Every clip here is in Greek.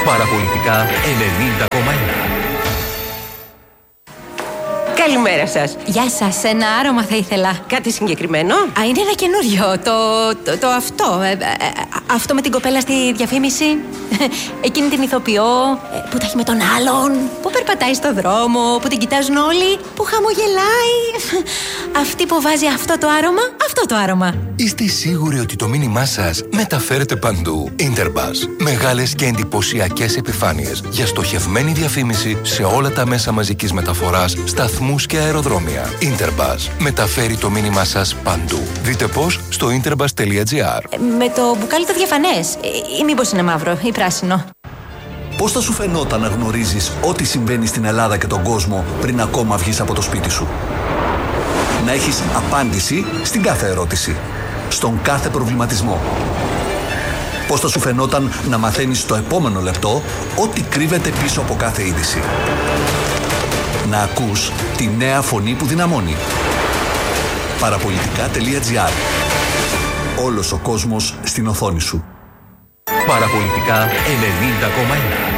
Παραπολιτικά 90,1. Καλημέρα σας. Γεια σας, ένα άρωμα θα ήθελα. Κάτι συγκεκριμένο? Είναι ένα καινούριο. Το αυτό. Αυτό με την κοπέλα στη διαφήμιση. Εκείνη την ηθοποιό που τα έχει με τον άλλον. Που περπατάει στο δρόμο, που την κοιτάζουν όλοι. Που χαμογελάει. Αυτή που βάζει αυτό το άρωμα. Αυτό το άρωμα. Είστε σίγουροι ότι το μήνυμά σας μεταφέρεται παντού? Interbus. Μεγάλες και εντυπωσιακές επιφάνειες για στοχευμένη διαφήμιση σε όλα τα μέσα μαζικής μεταφοράς, σταθμούς και αεροδρόμια. Interbus. Μεταφέρει το μήνυμά σας παντού. Δείτε πώς στο interbus.gr. Με το μπουκάλι το διαφανές. Ή μήπως είναι μαύρο ή πράσινο? Πώς θα σου φαινόταν να γνωρίζεις ό,τι συμβαίνει στην Ελλάδα και τον κόσμο πριν ακόμα βγεις από το σπίτι σου? Να έχεις απάντηση στην κάθε ερώτηση, στον κάθε προβληματισμό. Πώς θα σου φαινόταν να μαθαίνεις το επόμενο λεπτό ό,τι κρύβεται πίσω από κάθε είδηση? Να ακούς τη νέα φωνή που δυναμώνει. Παραπολιτικά.gr. Όλος ο κόσμος στην οθόνη σου. Παραπολιτικά 90,1.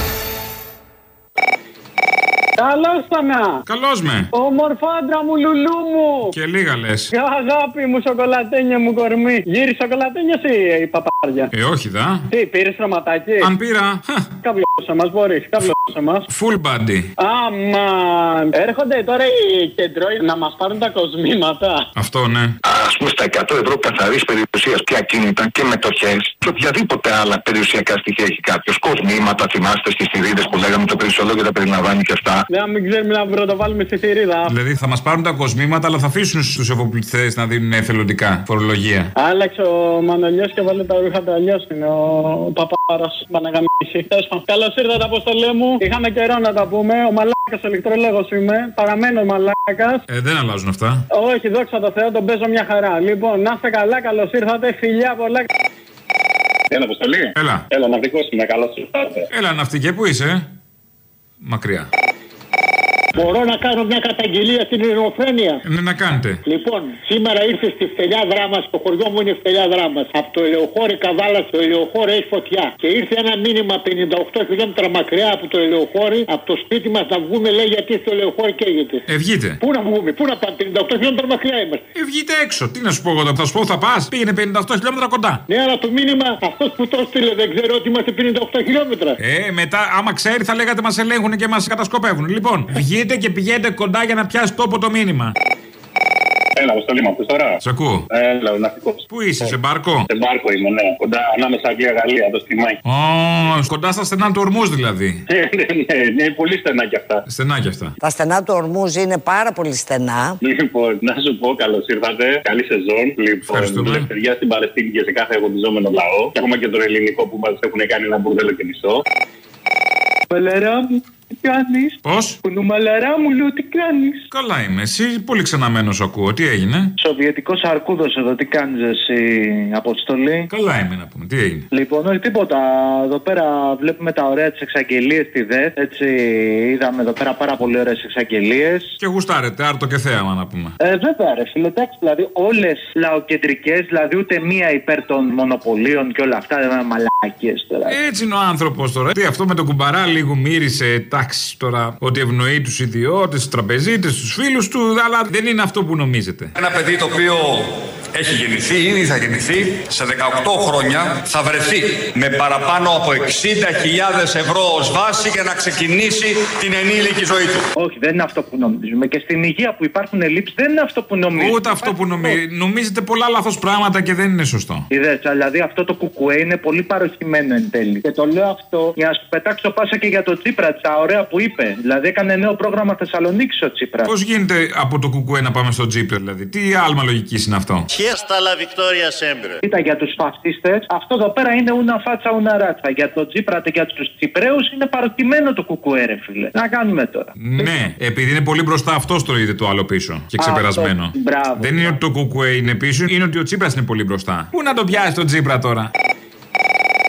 Καλώς Θανά! Καλώς με! Ομορφάντρα μου, λουλού μου! Και λίγα λες. Αγάπη μου, σοκολατένια μου κορμί. Γύρι σοκολατένια ή παπάρια? Όχι δα. Τι, πήρες τροματάκι? Αν πήρα. Καβλώσε μας, μπορείς, καβλώσε μας. Full body. Αμαν! Έρχονται τώρα οι κεντρώοι να μας πάρουν τα κοσμήματα. Αυτό ναι. Ας πούμε στα 100 ευρώ καθαρής περιουσίας και ακίνητα και μετοχές και οποιαδήποτε άλλα περιουσιακά στοιχεία έχει κάποιος. Κοσμήματα, θυμάστε στις θηρίδες που λέγαμε το περιουσιολόγιο τα περιλαμβάνει και αυτά. Ναι, αν μην ξέρουμε να πρωτοβάλουμε στη θηρίδα. Δηλαδή θα μας πάρουν τα κοσμήματα, αλλά θα αφήσουν στους εφοπλιστές να δίνουν εθελοντικά φορολογία. Άλλαξε ο Μανολιός και βάλε τα ρούχα του, αλλιώς είναι ο παπάρας. Παναγαμίση. Καλώς ήρθατε, Αποστολέ μου. Είχαμε καιρό να τα πούμε. Ο μαλάκας ο ηλεκτρολόγος είμαι. Παραμένω μαλάκας. Δεν αλλάζουν αυτά. Όχι, δόξα τω Θεώ, τον παίζω μια χαρά. Λοιπόν, να είστε καλά, καλώς ήρθατε. Φιλιά πολλά. Έλα, Αποστολή. Έλα. Έλα, ναυτικός είμαι, καλώς ήρθατε. Έλα, ναυτικέ, πού είσαι? Μακριά. Μπορώ να κάνω μια καταγγελία στην Ελληνοφρένεια? Ναι, να κάνετε. Λοιπόν, σήμερα ήρθε στη Στελιά Δράμας, το χωριό μου είναι Στελιά Δράμας. Από το Ελαιοχώρη Καβάλα στο Ελαιοχώρη έχει φωτιά. Και ήρθε ένα μήνυμα 58 χιλιόμετρα μακριά από το Ελαιοχώρη, από το σπίτι μας να βγούμε, λέει, γιατί στο Ελαιοχώρη καίγεται. Βγείτε. Πού να βγούμε, πού να πάμε, 58 χιλιόμετρα μακριά είμαστε. Βγείτε έξω. Τι να σου πω εγώ, θα σου πω θα πας. Πήγαινε 58 χιλιόμετρα κοντά. Ναι, αλλά το μήνυμα αυτός που το στείλε δεν ξέρω ότι είμαστε 58 χιλιόμετρα. Μετά, άμα ξέρει, θα λέγατε μας ελέγχουν και μας κατασκοπεύουν. Λοιπόν, βγείτε και πηγαίνετε κοντά για να πιάσει τόπο το μήνυμα. Έλα, Αποστολή μου, ακούς τώρα? Σ' ακούω. Έλα, ο ναυτικός. Πού είσαι, σε μπάρκο? Σε μπάρκο είμαι, ναι. Κοντά ανάμεσα Αγγλία-Γαλλία, το στιμάκι. Κοντά στα στενά του Ορμούζ δηλαδή. Ναι, πολύ στενά κι αυτά. Στενά κι αυτά. Τα στενά του Ορμούζ είναι πάρα πολύ στενά. Λοιπόν, να σου πω, καλώς ήρθατε. Καλή σεζόν. Λοιπόν, ελευθερία στην Παλαιστίνη και σε κάθε αγωνιζόμενο λαό. Και ακόμα και τον ελληνικό που μας έχουν κάνει ένα μπουρδέλο και μισό. Παλαρά μου, τι κάνεις? Πώς? Κουνουμαλαρά μου, λέω, τι κάνεις? Καλά είμαι. Εσύ πολύ ξαναμένος ακούω. Τι έγινε? Σοβιετικός αρκούδος εδώ, τι κάνεις εσύ, Αποστολή? Καλά είμαι να πούμε. Τι έγινε? Λοιπόν, όχι τίποτα. Εδώ πέρα βλέπουμε τα ωραία τις εξαγγελίες στη ΔΕΘ. Έτσι, είδαμε εδώ πέρα πάρα πολύ ωραίες εξαγγελίες. Και γουστάρετε, άρτο και θέαμα να πούμε. Βέβαια, ρε φίλε, εντάξει, δηλαδή όλες λαοκεντρικές, δηλαδή ούτε μία υπέρ των μονοπωλίων και όλα αυτά, δεν είναι μαλακίες τώρα. Έτσι είναι ο άνθρωπος τώρα. Τι αυτό με τον κουμπαρά λίγο μύρισε, εντάξει τώρα, ότι ευνοεί τους ιδιώτες, τους τραπεζίτες, τους φίλους του, αλλά δεν είναι αυτό που νομίζετε. Ένα παιδί το οποίο έχει γεννηθεί, ήδη θα γεννηθεί, σε 18 χρόνια θα βρεθεί με παραπάνω από 60.000 ευρώ ως βάση για να ξεκινήσει την ενήλικη ζωή του. Όχι, δεν είναι αυτό που νομίζουμε. Και στην υγεία που υπάρχουν ελλείψεις δεν είναι αυτό που νομίζουμε. Ούτε αυτό που νομίζετε πολλά λάθος πράγματα και δεν είναι σωστό. Είδες, δηλαδή αυτό το κουκουέ είναι πολύ παροχημένο εν τέλει. Και το λέω αυτό για να σου πετάξω πάσα και για το Τσίπρα, τα ωραία που είπε. Δηλαδή έκανε νέο πρόγραμμα Θεσσαλονίκη ο Τσίπρα. Πώς γίνεται από το κουκουέ να πάμε στο Τσίπρα, δηλαδή? Τι άλμα λογική είναι αυτό? Χέστα la victoria sempre. Κοίτα, για τους φασίστες, αυτό εδώ πέρα είναι ούνα φάτσα ούνα ράτσα. Για το Τσίπρα και για τους Τσιπραίους είναι παροτιμένο το κουκουέ, ρε φίλε. Να κάνουμε τώρα. Ναι, επειδή είναι πολύ μπροστά, αυτό το είδε το άλλο πίσω και ξεπερασμένο. Μπράβο. Δεν είναι ότι το κουκουέ είναι πίσω, είναι ότι ο Τσίπρας είναι πολύ μπροστά. Πού να το πιάσει το Τσίπρα τώρα?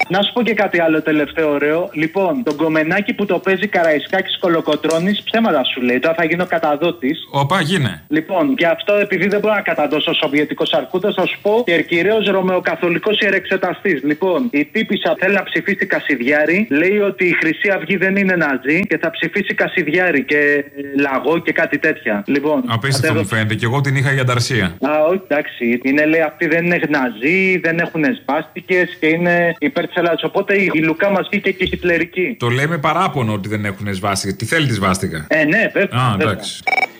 Να σου πω και κάτι άλλο τελευταίο ωραίο. Λοιπόν, τον κομμενάκι που το παίζει Καραϊσκάκης Κολοκοτρώνης, ψέματα σου λέει. Τώρα θα γίνω καταδότης. Όπα, γίνε. Λοιπόν, και αυτό επειδή δεν μπορώ να καταδώσω σοβιετικός αρκούδας, θα σου πω κυριαίος ρωμαιοκαθολικός ιερεξεταστής. Λοιπόν, η τύπισσα θέλει να ψηφίσει Κασιδιάρη, λέει ότι η Χρυσή Αυγή δεν είναι ναζί και θα ψηφίσει Κασιδιάρη και λαγό και κάτι τέτοια. Λοιπόν, απίστευτο μου φαίνεται, και εγώ την είχα για ανταρσία. Όχι, εντάξει. Είναι, λέει, αυτοί δεν είναι ναζί, δεν έχουν σβάστικες και είναι υπέρ της Ελλάδας. Οπότε η Λουκά μας βγήκε και χιτλερική. Το λέμε παράπονο ότι δεν έχουν σβάστηκα. Τι θέλει τη σβάστηκα? Ναι, βέβαια. Α, εντάξει.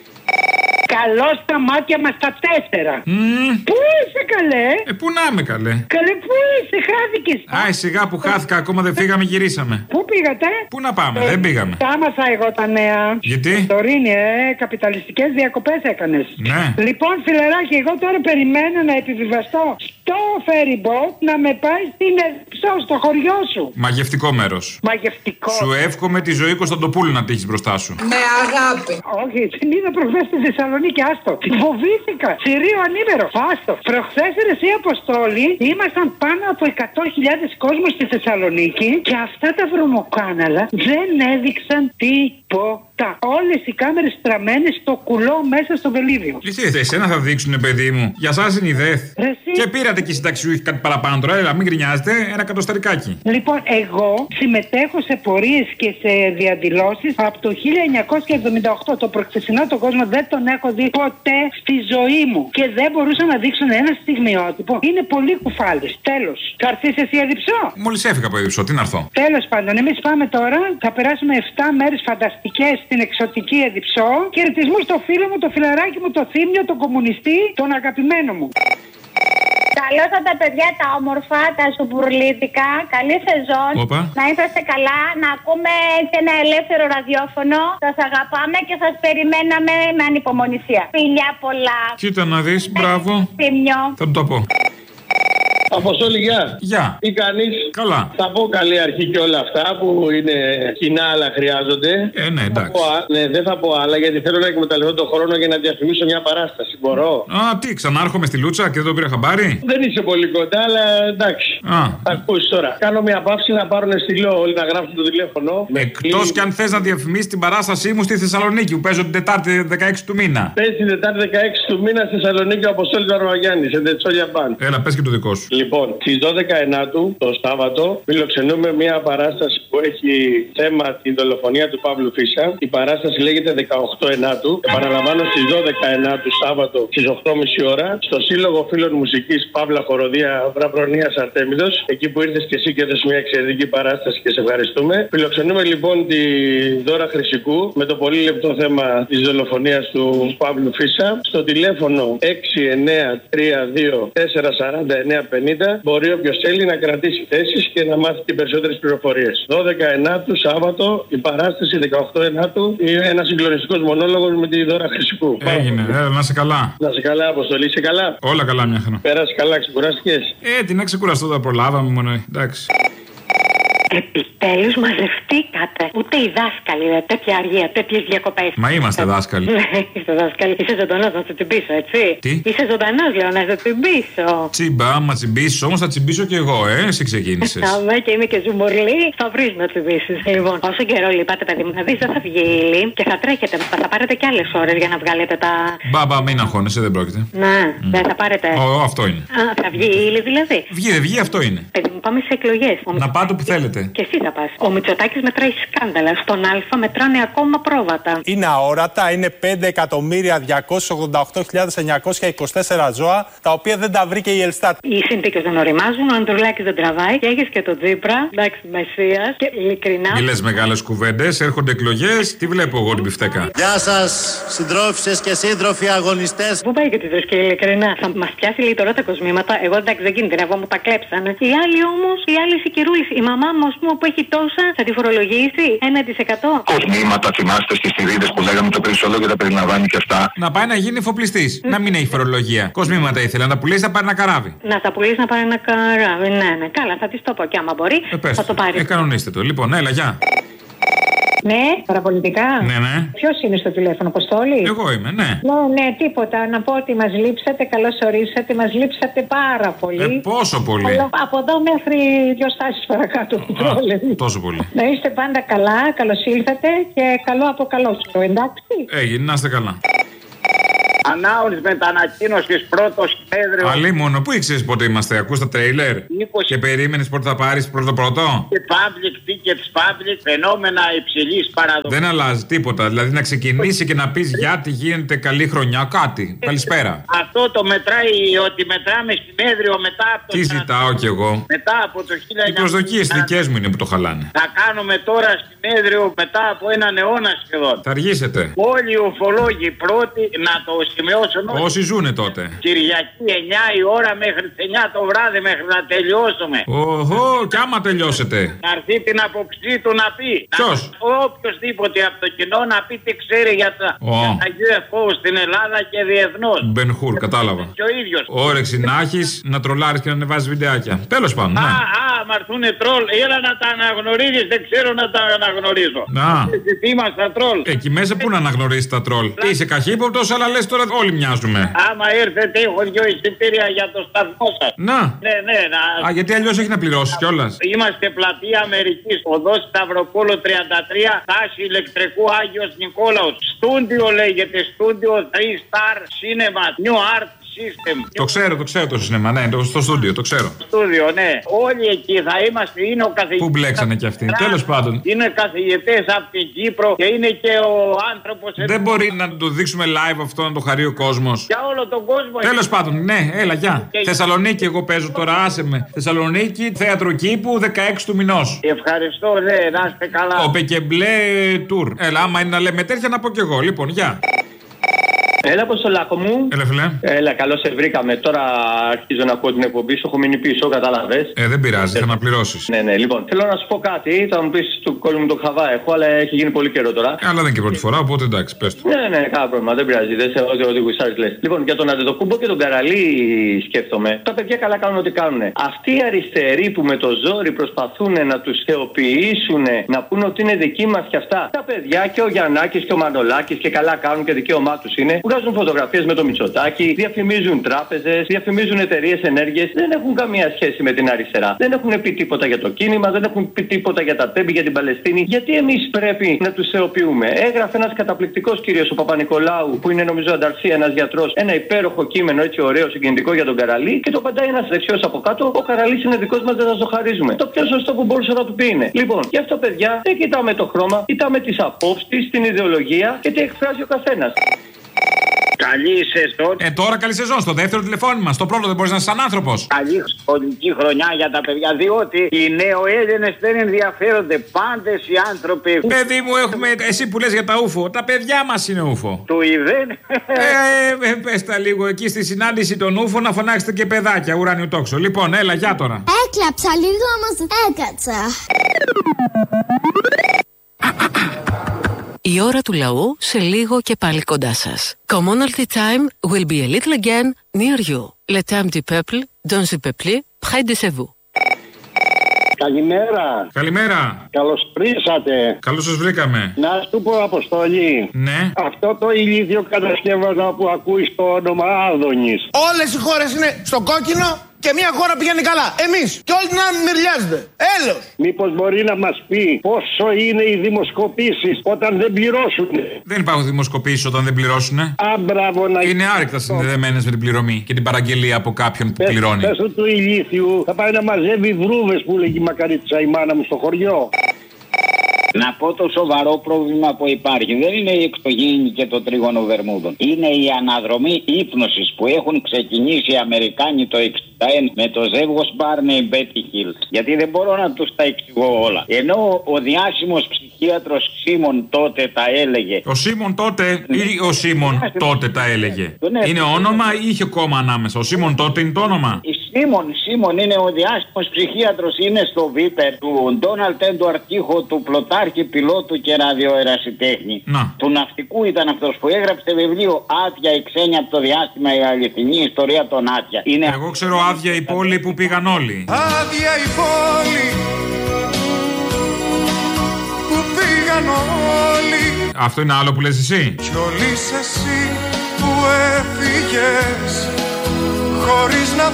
Καλό στα μάτια μας τα 4. Πού είσαι, καλέ? Πού να είμαι, καλέ? Καλέ, πού είσαι, χάθηκες? Σιγά που χάθηκα, ακόμα δεν φύγαμε, γυρίσαμε. Πού πήγατε? Πού να πάμε, δεν πήγαμε. Τάμασα εγώ τα νέα. Γιατί? Τωρίνη, καπιταλιστικές διακοπές έκανες. Ναι. Λοιπόν, φιλεράκι, εγώ τώρα περιμένω να επιβιβαστώ στο ferry boat να με πάει στην Εδιψό, στο χωριό σου. Μαγευτικό μέρος. Μαγευτικό. Σου εύχομαι τη ζωή Κωνσταντοπούλου να τύχεις μπροστά σου. Με αγάπη. Όχι, την είδα προχθές στη Θεσσαλονίκη, άστο. Φοβήθηκα. Συρίο ανήμερο. Άστο. Προχθές εσύ, Αποστόλη, ήμασταν πάνω από 100.000 κόσμος στη Θεσσαλονίκη και αυτά τα βρωμοκάναλα δεν έδειξαν τίποτα. Όλες οι κάμερες στραμμένες στο κουλό μέσα στο βελίδιο. Εσένα θα δείξουνε, παιδί μου. Για σας είναι η ΔΕΘ. Και πήρατε και συνταξιούχοι κάτι παραπάνω τώρα. Έλα, μην γκρινιάζετε, ένα κατοσταρικάκι. Λοιπόν, εγώ συμμετέχω σε πορείες και σε διαδηλώσεις από το 1978. Το προχθεσινό τον κόσμο δεν τον έχω δει ποτέ στη ζωή μου. Και δεν μπορούσαν να δείξουν ένα στιγμιότυπο. Είναι πολύ κουφάλες. Τέλος. Θα έρθεις εσύ Εδιψό? Μόλις έφυγα από Εδιψό, τι να έρθω. Τέλος πάντων, εμείς πάμε τώρα. Θα περάσουμε 7 μέρες φανταστικές στην εξωτική Εδιψό. Χαιρετισμού στο φίλο μου, το φιλαράκι μου, το Θήμιο, τον κομμουνιστή, τον αγαπημένο μου. Καλώς τα παιδιά, τα όμορφα, τα σουμπουρλίτικα. Καλή σεζόν. Οπα. Να είσαστε καλά, να ακούμε και ένα ελεύθερο ραδιόφωνο. Σας αγαπάμε και σας περιμέναμε με ανυπομονησία. Φιλιά πολλά. Κοίτα να δεις, μπράβο. Θήμιο. Θα το πω. Αποστόλη, γεια. Γεια. Τι κάνεις? Καλά. Θα πω καλή αρχή και όλα αυτά που είναι κοινά αλλά χρειάζονται. Ναι, εντάξει. Δεν θα πω άλλα γιατί θέλω να εκμεταλλευτώ τον χρόνο για να διαφημίσω μια παράσταση. Μπορώ? Τι, ξανάρχομαι στη Λούτσα και δεν το πήρα χαμπάρι. Δεν είσαι πολύ κοντά, αλλά εντάξει. Θα ακούσεις τώρα. Κάνω μια παύση να πάρουν στυλό όλοι να γράψουν το τηλέφωνο. Εκτός κι αν θες να διαφημίσεις την παράστασή μου στη Θεσσαλονίκη που παίζω την Τετάρτη 16 του μήνα. Πες την Τετάρτη 16 του μήνα στη Θεσσαλονίκη ο Αποστόλης Αρμαγιάννης. Έλα, πες και το δικό σου. Λοιπόν, στις 12 Ενάτου, το Σάββατο, φιλοξενούμε μια παράσταση που έχει θέμα την δολοφονία του Παύλου Φίσα. Η παράσταση λέγεται 18 Ενάτου. Επαναλαμβάνω, στις 12 Ενάτου, Σάββατο, στις 8.30 ώρα, στο Σύλλογο Φίλων Μουσικής Παύλα Χοροδία Βραβρονίας Αρτέμιδος. Εκεί που ήρθες και εσύ και έδωσες μια εξαιρετική παράσταση και σε ευχαριστούμε. Φιλοξενούμε λοιπόν τη Δώρα Χρυσικού με το πολύ λεπτό θέμα της δολοφονίας του Παύλου Φίσα. Στο τηλέφωνο 6932-449-50 μπορεί όποιος θέλει να κρατήσει θέσεις και να μάθει και περισσότερες πληροφορίες. 12 Ενάτου, Σάββατο, η παράσταση 18 Ενάτου, είναι ένα συγκλονιστικός μονόλογος με τη Δώρα Χρυσικού. Έγινε, να είσαι καλά. Να είσαι καλά, Αποστολή, είσαι καλά. Όλα καλά, μια χαρά. Πέρασε καλά, ξεκουράστηκες? Τι να ξεκουραστώ, τα προλάβαμε μόνο, εντάξει. Επιτέλους μαζευτήκατε. Ούτε οι δάσκαλοι, τέτοια αργία, τέτοιες διακοπές. Μα είμαστε δάσκαλοι. Ναι, είστε δάσκαλοι. Είσαι ζωντανός να σε τσιμπήσω, έτσι. Τι? Είσαι ζωντανός, λέω, να σε τσιμπήσω. Τσιμπά, άμα τσιμπήσεις όμως θα τσιμπήσω κι εγώ, εσύ ξεκίνησες. Αμέ και είμαι και ζουμουρλή, θα βρεις να τσιμπήσεις. Λοιπόν, όσο καιρό λείπατε, παιδί μου, να δεις, δεν θα βγει η ύλη και θα τρέχετε. Θα πάρετε κι άλλες ώρες για να βγάλετε τα. Μπαμπα, μην αγχώνεσαι, δεν πρόκειται. Ναι, δεν θα πάρετε. Αυτό είναι. Θα βγει η ύλη δηλαδή. Βγει, αυτό είναι. Παιδί μου, πάμε σε εκλογές. Να πάτε που θέλετε. Και εσύ θα πας. Ο Μητσοτάκης μετράει σκάνδαλα. Στον Α μετράνε ακόμα πρόβατα. Είναι αόρατα, είναι 5.288.924 ζώα, τα οποία δεν τα βρήκε η Ελστάτ. Οι συνθήκες δεν οριμάζουν, ο Ανδρουλάκης δεν τραβάει και έχεις και τον Τζίπρα. Εντάξει, Μεσσίας και ειλικρινά. Μη λες μεγάλες κουβέντες, έρχονται εκλογές, τι βλέπω εγώ την πιφτέκα. Γεια σας, συντρόφισσες και σύντροφοι αγωνιστές. Πού πάει και τη δροσική, ειλικρινά. Θα μας πιάσει λίγο τώρα τα κοσμήματα. Εγώ εντάξει δεν κινδυνεύω, μου τα κλέψανε. Οι άλλοι όμως, οι άλλοι Σικυρούλης, η μαμά μου που έχει τόσα, θα τη φορολογήσει 1%. Κοσμήματα θυμάστε στις θηρίδες που λέγαμε το περισσολόγιο τα περιλαμβάνει και αυτά. Να πάει να γίνει εφοπλιστής. Να μην έχει φορολογία. Κοσμήματα ήθελε να τα πουλήσει, να πάρει ένα καράβι. Να τα πουλήσει, να πάρει ένα καράβι. Ναι. Καλά, θα τη το πω και άμα μπορεί. Θα το πάρει. Κανονίστε το. Λοιπόν, έλα, γεια. Ναι, παραπολιτικά. Ναι. Ποιος είναι στο τηλέφωνο, Αποστόλη? Εγώ είμαι, ναι. Ναι, τίποτα. Να πω ότι μας λείψατε, καλώς ορίσατε, μας λείψατε πάρα πολύ. Πόσο πολύ? Από εδώ μέχρι 2 στάσεις παρακάτω. Τόσο πολύ. Να είστε πάντα καλά, καλώς ήλθατε και καλό από καλό καιρό, εντάξει. Έγινε, να είστε καλά. Announcement ανακοίνωση πρώτο συνέδριο. Αλίμονο, πού ήξερες πότε είμαστε, ακούς τα τρέιλερ? Και περίμενες πότε θα πάρεις πρώτο. Και public tickets, public, φαινόμενα υψηλής παραδοχής. Δεν αλλάζει τίποτα. Δηλαδή να ξεκινήσει και να πεις γιατί γίνεται καλή χρονιά, κάτι. Καλησπέρα. Αυτό το μετράει, ότι μετράμε συνέδριο μετά από το. Τι ζητάω κι εγώ. Μετά από το 1900. Οι προσδοκίες δικές μου είναι που το χαλάνε. Θα κάνουμε τώρα συνέδριο μετά από έναν αιώνα σχεδόν. Θα αργήσετε. Όλοι οι ουφολόγοι πρώτοι να το σημειώσουν. Όσοι ζουνε τότε. Κυριακή 9 η ώρα μέχρι τις 9 το βράδυ μέχρι να τελειώσουμε. Οχο, κι άμα τελειώσετε. Να έρθει την άποψή του να πει. Ποιος? Οποιοςδήποτε από το κοινό να πει τι ξέρει για τα UFO στην Ελλάδα και διεθνώς. Μπενχούρ, κατάλαβα. Και ο ίδιος. Όρεξη να έχεις, να τρολάρεις και να ανεβάζεις βιντεάκια. Τέλος πάντων. Μα έρθουνε τρόλ. Έλα να τα αναγνωρίζεις, δεν ξέρω να τα αναγνωρίζω. Τι είμαστε τρόλ. Εκεί μέσα πού να αναγνωρίσεις τα τρόλ. Είσαι καχύποπτος, αλλά λες τώρα όλοι μοιάζουμε. Άμα έρθετε, έχω 2 εισιτήρια για το σταθμό σας. Να. Ναι. Γιατί αλλιώς έχει να πληρώσεις κιόλας. Είμαστε πλατεία Αμερικής, οδός Σταυροπόλο 33, τάση ηλεκτρικού Άγιος Νικόλαος. Στούντιο λέγεται, στούντιο 3-star cinema, new art system. Το ξέρω το σινεμά, ναι, στο στούντιο, το ξέρω. Στούντιο, ναι. Όλοι εκεί θα είμαστε, είναι ο καθηγητής. Πού μπλέξανε κι αυτοί, τέλος πάντων. Είναι καθηγητές από την Κύπρο και είναι και ο άνθρωπος. Δεν μπορεί να το δείξουμε live αυτό, να το χαρεί ο κόσμος. Για όλο τον κόσμο. Τέλος πάντων, ναι, έλα, γεια. Θεσσαλονίκη, εγώ παίζω τώρα, άσε με. Θεσσαλονίκη, θέατρο Κήπου, 16 του μηνός. Ευχαριστώ, ναι, να είστε καλά. Ο Πεκεμπλέ Tour. Έλα, άμα είναι να λέμε τέτοια, να πω κι εγώ. Λοιπόν, γεια. Έλα, Αποστολάκο μου. Έλα, φιλέ. Έλα, καλώς σε βρήκαμε. Τώρα αρχίζω να ακούω την εκπομπή σου. Έχω μείνει πίσω, κατάλαβες. Δεν πειράζει, θα αναπληρώσεις. Ναι. Λοιπόν, θέλω να σου πω κάτι. Θα μου πεις του κόσμου το χαβά έχω, αλλά έχει γίνει πολύ καιρό τώρα. Αλλά δεν είναι και πρώτη φορά, οπότε εντάξει, πες το. Ναι, κανένα πρόβλημα. Δεν πειράζει. Δεν σε ό,τι γουστάρεις λες. Λοιπόν, για τον Αντετοκούμπο και τον Καραλή σκέφτομαι. Τα παιδιά καλά κάνουν ό,τι κάνουν. Αυτοί οι αριστεροί που με το ζόρι προσπαθούν να τους θεοποιήσουν, να πούνε ότι είναι δική μας κι αυτά. Τα παιδιά και ο Γιαννάκης και ο Μανολάκης και καλά κάνουν και δικαίωμά τους είναι. Βγάζουν φωτογραφίες με το Μητσοτάκη, διαφημίζουν τράπεζες, διαφημίζουν εταιρείες ενέργειας. Δεν έχουν καμία σχέση με την αριστερά. Δεν έχουν πει τίποτα για το κίνημα, δεν έχουν πει τίποτα για τα τέμπη, για την Παλαιστίνη. Γιατί εμείς πρέπει να τους θεοποιούμε? Έγραφε ένας καταπληκτικός κύριος ο Παπα-Νικολάου, που είναι νομίζω ανταρσία, ένας γιατρός, ένα υπέροχο κείμενο έτσι ωραίο, συγκινητικό για τον Καραλή και το παντάει ένας δεξιός από κάτω. Ο Καραλής είναι δικός μας, δεν θα το χαρίζουμε. Το πιο σωστό που μπορούσα να του πει είναι. Λοιπόν, γι' αυτό παιδιά δεν κοιτάμε το χρώμα, κοιτάμε τις απόψεις, την ιδεολογία και τι εκφράζει ο καθένας. Καλή σεζόν. Τώρα καλή σεζόν. Στο δεύτερο τηλεφώνημα. Στο πρώτο δεν μπορείς να είσαι σαν άνθρωπος. Καλή σχολική χρονιά για τα παιδιά. Διότι οι νεοέλληνες δεν ενδιαφέρονται. Πάντες οι άνθρωποι. Παιδί μου, έχουμε. Εσύ που λες για τα ούφο. Τα παιδιά μας είναι ούφο. Του ιδέν. Πες τα λίγο εκεί στη συνάντηση των ούφο να φωνάξετε και παιδάκια. Ουράνιο τόξο. Λοιπόν, έλα, για τώρα. Έκλαψα λίγο, όμως έκατσα. Η ώρα του λαού σε λίγο και πάλι κοντά σας. Commonalty time will be a little again near you. Le temps du peuple, dans le peuple, près de chez vous. Καλημέρα. Καλημέρα. Καλώς ορίσατε. Καλώς σας βρήκαμε. Να σου πω, Αποστολή. Ναι. Αυτό το ηλίθιο κατασκεύασμα που ακούει το όνομα Άδωνης. Όλες οι χώρες είναι στο κόκκινο και μια χώρα πηγαίνει καλά. Εμείς και όλοι την άλλη μυριάζονται. Έλεος. Μήπως μπορεί να μας πει πόσο είναι οι δημοσκοπήσεις όταν δεν πληρώσουν? Δεν υπάρχουν δημοσκοπήσεις όταν δεν πληρώσουν. Μπράβο, να είναι άρρηκτα συνδεδεμένες με την πληρωμή και την παραγγελία από κάποιον που πληρώνει. Πες του ηλίθιου θα πάει να μαζεύει βρούβες που λέγει η μακαρίτσα η μάνα μου στο χωριό. Να πω το σοβαρό πρόβλημα που υπάρχει. Δεν είναι η εξωγήινη και το τρίγωνο Βερμούδων. Είναι η αναδρομή ύπνωσης που έχουν ξεκινήσει οι Αμερικάνοι το 1961 με το ζεύγος Barney Betty Hill. Γιατί δεν μπορώ να τους τα εξηγώ όλα. Ενώ ο διάσημος ψυχίατρος Σίμον τότε τα έλεγε. Ο Σίμον τότε ή ο Σίμον τότε τα έλεγε? Είναι όνομα ή είχε κόμμα ανάμεσα? Ο Σίμον τότε είναι το όνομα. Σίμον είναι ο διάσημος ψυχίατρος. Είναι στο Βίπερ του Ντόναλτ Έντουαρτ Τύχο, του πλωτάρχη πιλότου και ραδιοερασιτέχνη. Του ναυτικού ήταν αυτός που έγραψε βιβλίο Άδεια η ξένη από το διάστημα, η αληθινή ιστορία των Άδεια. Εγώ ξέρω άδεια η πόλη που πήγαν όλοι. Άδεια η πόλη που πήγαν όλοι. Αυτό είναι άλλο που λες εσύ. Κι όλης εσύ που έφυγες χωρίς να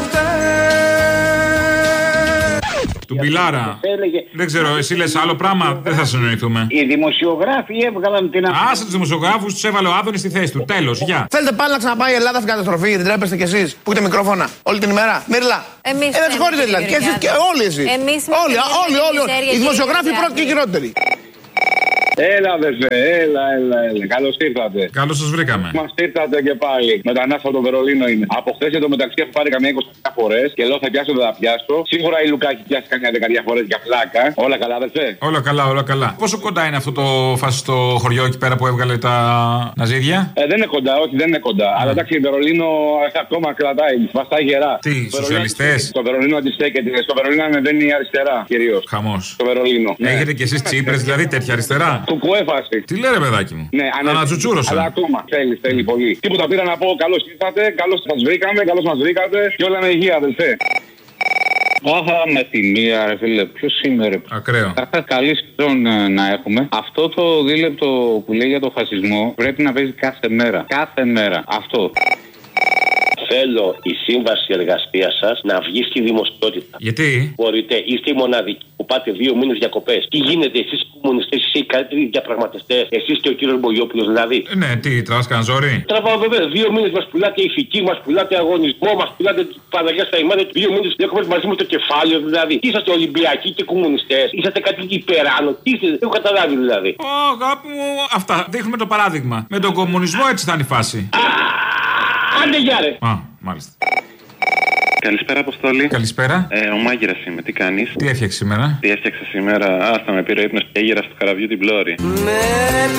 φταίς. Του Μπιλάρα. Δεν ξέρω, εσύ λες άλλο πράγμα, δεν θα συνοηθούμε. Οι δημοσιογράφοι έβγαλαν την αφήνεια. Άσε τους δημοσιογράφους, τους έβαλε ο Άδωνης στη θέση του. Τέλος, γεια. Θέλετε πάλι να ξαναπάει η Ελλάδα στην καταστροφή, δεν τρέπεστε κι εσείς που έχετε μικρόφωνα όλη την ημέρα. Μύρλα. Εμείς δεν συγχωρείτε δηλαδή. Και εσείς και όλοι εσείς. Όλοι. Οι δημοσιογράφοι πρώτοι και χειρότεροι. Έλα, αδερφέ, έλα. Καλώς ήρθατε. Καλώς σας βρήκαμε. Μας ήρθατε και πάλι. Μετανάστα από το Βερολίνο είναι. Από χθες το μεταξύ έχω πάρει καμιά 20 φορές και λέω θα πιάσω, δεν θα πιάσω. Σίγουρα η Λουκά έχει πιάσει καμιά 10 φορές για πλάκα. Όλα καλά, αδερφέ. Όλα καλά. Πόσο κοντά είναι αυτό το φασιστό χωριό εκεί πέρα που έβγαλε τα ναζίδια? Δεν είναι κοντά, όχι, δεν είναι κοντά. Αλλά εντάξει, η Βερολίνο ακόμα κρατάει. Βαστάει γερά. Τι, σοσιαλιστές? Το Βερολίνο αντιστέκεται. Στο Βερολίνο ανεβαίνει η αριστερά κυρίως. Χαμός. Το Βερολίνο. Έχετε κι εσείς Τσίπρες, δηλαδή τέτοια αριστερά? Του κουέφαση. Τι λέει ρε παιδάκι μου. Ναι, ανατζουτσούρωσα. Αλλά ακόμα θέλει πολύ. Τίποτα, πήρα να πω καλώς ήρθατε, καλώς σας βρήκαμε, καλώς μας βρήκατε και όλα με υγεία, αδελφέ. Άχα με τη μία, ρε φίλε, ποιος σήμερα. Ακραίο. Καλή σεζόν να έχουμε. Αυτό το δίλεπτο που λέει για το φασισμό πρέπει να παίζει κάθε μέρα. Κάθε μέρα. Αυτό. Θέλω η σύμβαση εργασίας σας να βγει στη δημοσιότητα. Γιατί? Μπορείτε, είστε οι μοναδικοί που πάτε 2 μήνες διακοπές. Τι γίνεται, εσείς οι κομμουνιστές, εσείς οι καλύτεροι διαπραγματευτές, εσείς και ο κύριος Μπογιόπουλος δηλαδή. Ναι, τι, τράβασκαν ζόρι. Τραβάω βέβαια, 2 μήνες μας πουλάτε ηθική, μας πουλάτε αγωνισμό, μας πουλάτε Παναγιά στα ημάδια, 2 μήνες διακοπές μαζί με το κεφάλαιο δηλαδή. Είσαστε Ολυμπιακοί και κομμουνιστές, είσαστε κάτι υπεράνω, τι είστε, δεν έχω καταλάβει δηλαδή. Αγάπη μου, αυτά δείχνουμε το παράδειγμα. Με τον κομμουνισμό έτσι θα είναι η φάση. Άντε γεια ρε. Μάλιστα. Καλησπέρα, Αποστόλη. Καλησπέρα. Ο Μάγκυρας είμαι, τι κάνεις? Τι έφτιαξε σήμερα? Τι έφτιαξα σήμερα? Άστα με πήρε ύπνος και έγερα στο καραβιού την πλώρη.